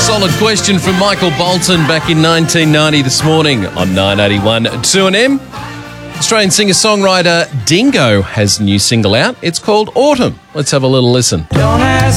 Solid question from Michael Bolton back in 1990 this morning on 981 2AM. Australian singer-songwriter Dingo has a new single out. It's called Autumn. Let's have a little listen. Don't ask